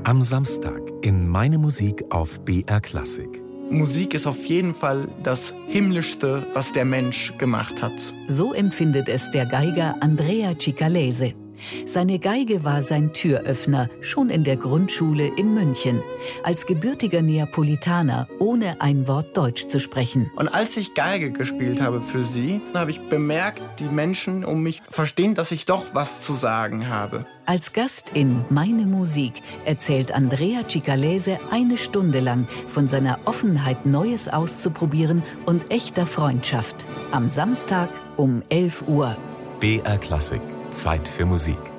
Am Samstag in Meine Musik auf BR Klassik. Musik ist auf jeden Fall das Himmlischste, was der Mensch gemacht hat. So empfindet es der Geiger Andrea Cicalese. Seine Geige war sein Türöffner, schon in der Grundschule in München, als gebürtiger Neapolitaner, ohne ein Wort Deutsch zu sprechen. Und als ich Geige gespielt habe für sie, habe ich bemerkt, die Menschen um mich verstehen, dass ich doch was zu sagen habe. Als Gast in Meine Musik erzählt Andrea Cicalese 1 Stunde lang von seiner Offenheit, Neues auszuprobieren und echter Freundschaft. Am Samstag um 11 Uhr. BR Klassik. Zeit für Musik.